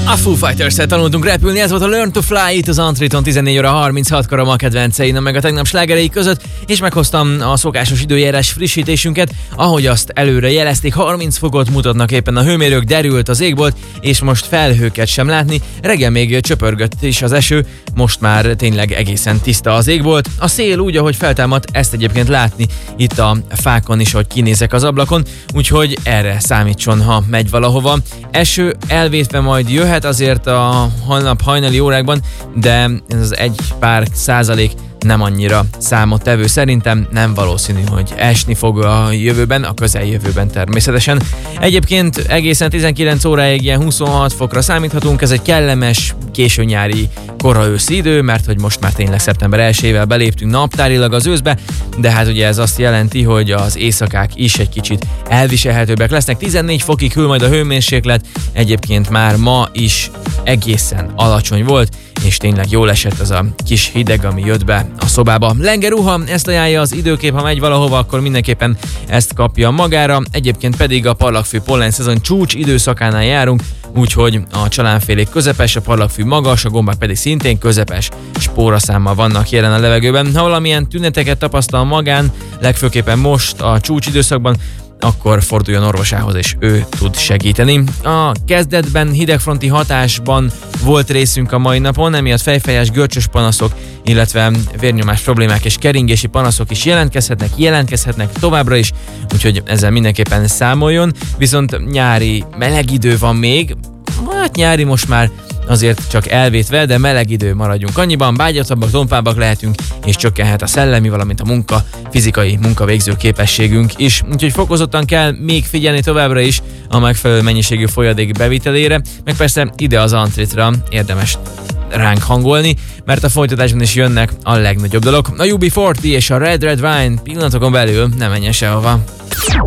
A Foo Fighters-szel tanultunk repülni, ez volt a Learn to Fly itt az Antriton 14 óra 36-kor a ma kedvenceim, meg a tegnap slágerei között, és meghoztam a szokásos időjárás frissítésünket, ahogy azt előre jelezték, 30 fokot mutatnak éppen a hőmérők, derült az égbolt, és most felhőket sem látni, reggel még csöpörgött is az eső, most már tényleg egészen tiszta az égbolt, a szél úgy, ahogy feltámadt, ezt egyébként látni itt a fákon is, hogy kinézek az ablakon, úgyhogy erre számítson, ha megy valahova. Eső elvétve majd jöhet azért a holnap hajnali órákban, de ez az egy pár százalék nem annyira számottevő. Szerintem nem valószínű, hogy esni fog a jövőben, a közeljövőben természetesen. Egyébként egészen 19 óráig ilyen 26 fokra számíthatunk, ez egy kellemes, késő nyári, kora őszi idő, mert hogy most már tényleg szeptember 1-ével beléptünk naptárilag az őszbe, de hát ugye ez azt jelenti, hogy az éjszakák is egy kicsit elviselhetőbbek lesznek. 14 fokig hűl majd a hőmérséklet, egyébként már ma is egészen alacsony volt, és tényleg jól esett az a kis hideg, ami jött be a szobába. Lenge ruha, ezt ajánlja az időkép, ha megy valahova, akkor mindenképpen ezt kapja magára. Egyébként pedig a parlagfű pollen szezon csúcs időszakánál járunk, úgyhogy a csalánfélék közepes, a parlagfű magas, a gombák pedig szintén közepes spóraszámmal vannak jelen a levegőben. Ha valamilyen tüneteket tapasztal magán, legfőképpen most a csúcs időszakban, akkor forduljon orvosához, és ő tud segíteni. A kezdetben hidegfronti hatásban volt részünk a mai napon, emiatt fejfájás, görcsös panaszok, illetve vérnyomás problémák és keringési panaszok is jelentkezhetnek továbbra is, úgyhogy ezzel mindenképpen számoljon. Viszont nyári meleg idő van még, hát nyári most már azért csak elvétve, de meleg idő, maradjunk annyiban, bágyatabbak, tompábbak lehetünk, és csökkenhet a szellemi, valamint a fizikai munkavégző képességünk is. Úgyhogy fokozottan kell még figyelni továbbra is a megfelelő mennyiségű folyadék bevitelére, meg persze ide az Antritra érdemes ránk hangolni, mert a folytatásban is jönnek a legnagyobb dolog. A UB40 és a Red Red Wine pillanatokon belül nem menjen sehova.